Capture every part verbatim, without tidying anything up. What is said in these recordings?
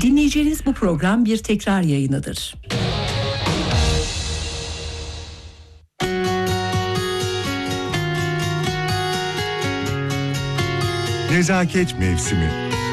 Dinleyeceğiniz bu program bir tekrar yayınıdır. Nezaket Mevsimi.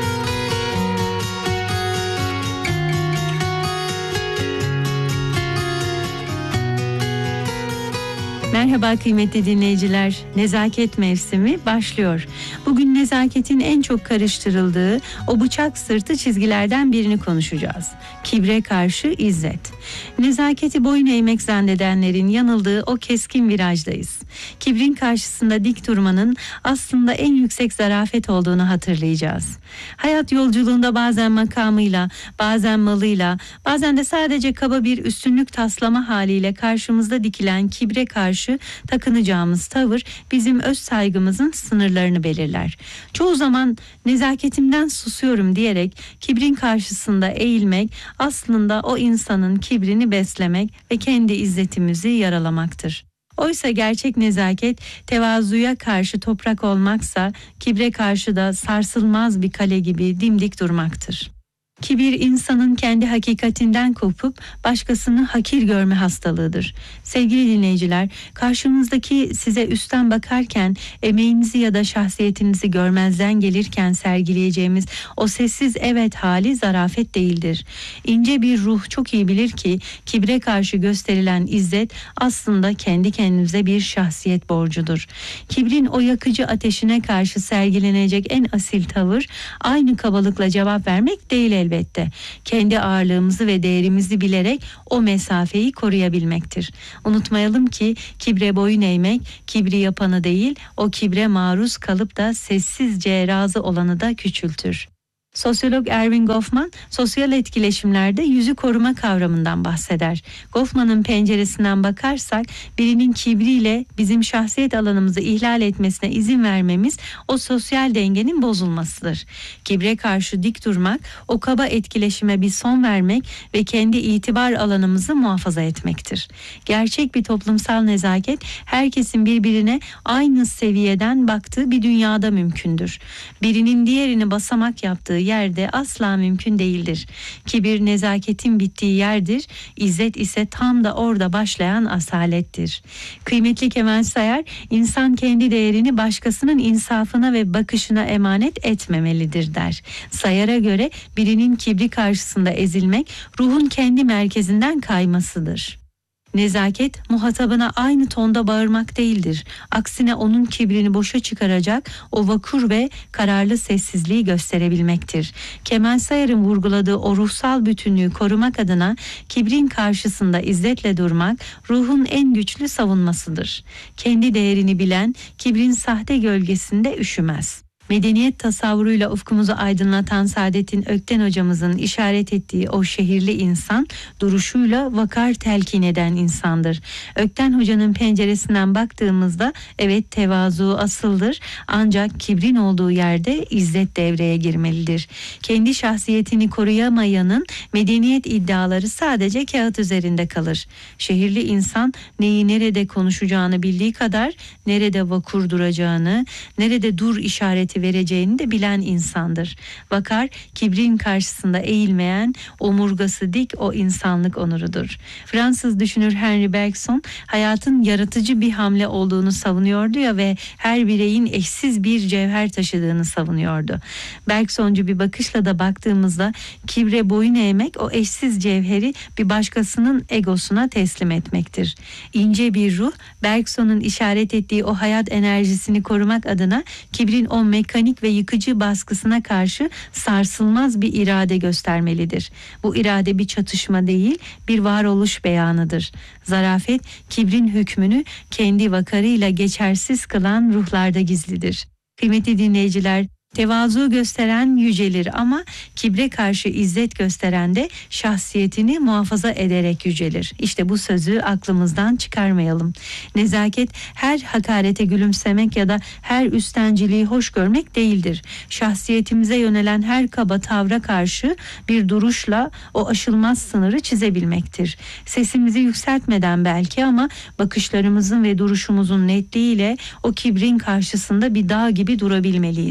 Merhaba kıymetli dinleyiciler. Nezaket mevsimi başlıyor. Bugün nezaketin en çok karıştırıldığı o bıçak sırtı çizgilerden birini konuşacağız. Kibre karşı izzet. Nezaketi boyun eğmek zannedenlerin yanıldığı o keskin virajdayız. Kibrin karşısında dik durmanın aslında en yüksek zarafet olduğunu hatırlayacağız. Hayat yolculuğunda bazen makamıyla, bazen malıyla, bazen de sadece kaba bir üstünlük taslama haliyle karşımızda dikilen kibre karşı takınacağımız tavır bizim öz saygımızın sınırlarını belirler. Çoğu zaman nezaketimden susuyorum diyerek kibrin karşısında eğilmek aslında o insanın kibrini beslemek ve kendi izzetimizi yaralamaktır. Oysa gerçek nezaket tevazuya karşı toprak olmaksa kibre karşı da sarsılmaz bir kale gibi dimdik durmaktır. Kibir insanın kendi hakikatinden kopup başkasını hakir görme hastalığıdır. Sevgili dinleyiciler, karşınızdaki size üstten bakarken emeğinizi ya da şahsiyetinizi görmezden gelirken sergileyeceğimiz o sessiz evet hali zarafet değildir. İnce bir ruh çok iyi bilir ki kibre karşı gösterilen izzet aslında kendi kendimize bir şahsiyet borcudur. Kibrin o yakıcı ateşine karşı sergilenecek en asil tavır aynı kabalıkla cevap vermek değil elbette. Elbette kendi ağırlığımızı ve değerimizi bilerek o mesafeyi koruyabilmektir. Unutmayalım ki kibre boyun eğmek kibri yapanı değil, o kibre maruz kalıp da sessizce razı olanı da küçültür. Sosyolog Erving Goffman, sosyal etkileşimlerde yüzü koruma kavramından bahseder. Goffman'ın penceresinden bakarsak, birinin kibriyle bizim şahsiyet alanımızı ihlal etmesine izin vermemiz, o sosyal dengenin bozulmasıdır. Kibre karşı dik durmak, o kaba etkileşime bir son vermek ve kendi itibar alanımızı muhafaza etmektir. Gerçek bir toplumsal nezaket, herkesin birbirine aynı seviyeden baktığı bir dünyada mümkündür. Birinin diğerini basamak yaptığı yerde asla mümkün değildir. Kibir nezaketin bittiği yerdir. İzzet ise tam da orada başlayan asalettir. Kıymetli Kemal Sayar, insan kendi değerini başkasının insafına ve bakışına emanet etmemelidir der. Sayar'a göre birinin kibri karşısında ezilmek ruhun kendi merkezinden kaymasıdır. Nezaket muhatabına aynı tonda bağırmak değildir. Aksine onun kibrini boşa çıkaracak o vakur ve kararlı sessizliği gösterebilmektir. Kemal Sayar'ın vurguladığı o ruhsal bütünlüğü korumak adına kibrin karşısında izzetle durmak ruhun en güçlü savunmasıdır. Kendi değerini bilen kibrin sahte gölgesinde üşümez. Medeniyet tasavvuruyla ufkumuzu aydınlatan Saadettin Ökten hocamızın işaret ettiği o şehirli insan duruşuyla vakar telkin eden insandır. Ökten hocanın penceresinden baktığımızda evet tevazu asıldır, ancak kibrin olduğu yerde izzet devreye girmelidir. Kendi şahsiyetini koruyamayanın medeniyet iddiaları sadece kağıt üzerinde kalır. Şehirli insan neyi nerede konuşacağını bildiği kadar nerede vakur duracağını, nerede dur işareti vereceğini de bilen insandır. Vakar, kibrin karşısında eğilmeyen, omurgası dik o insanlık onurudur. Fransız düşünür Henri Bergson, hayatın yaratıcı bir hamle olduğunu savunuyordu ya ve her bireyin eşsiz bir cevher taşıdığını savunuyordu. Bergsoncu bir bakışla da baktığımızda kibre boyun eğmek o eşsiz cevheri bir başkasının egosuna teslim etmektir. İnce bir ruh, Bergson'un işaret ettiği o hayat enerjisini korumak adına kibrin o mekanik ve yıkıcı baskısına karşı sarsılmaz bir irade göstermelidir. Bu irade bir çatışma değil, bir varoluş beyanıdır. Zarafet, kibrin hükmünü kendi vakarıyla geçersiz kılan ruhlarda gizlidir. Kıymetli dinleyiciler, tevazu gösteren yücelir ama kibre karşı izzet gösteren de şahsiyetini muhafaza ederek yücelir. İşte bu sözü aklımızdan çıkarmayalım. Nezaket her hakarete gülümsemek ya da her üstenciliği hoş görmek değildir. Şahsiyetimize yönelen her kaba tavra karşı bir duruşla o aşılmaz sınırı çizebilmektir. Sesimizi yükseltmeden belki ama bakışlarımızın ve duruşumuzun netliğiyle o kibrin karşısında bir dağ gibi durabilmeliyiz.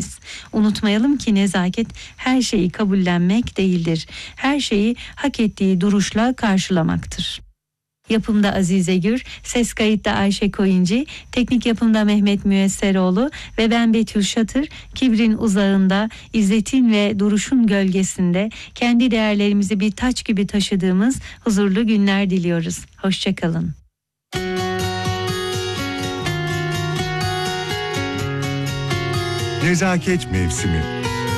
Unutmayalım ki nezaket her şeyi kabullenmek değildir. Her şeyi hak ettiği duruşla karşılamaktır. Yapımda Azize Gür, ses kayıtta Ayşe Koyuncu, teknik yapımda Mehmet Müesseroğlu ve ben Betül Şatır, kibrin uzağında, izzetin ve duruşun gölgesinde kendi değerlerimizi bir taç gibi taşıdığımız huzurlu günler diliyoruz. Hoşçakalın. Nezaket mevsimi.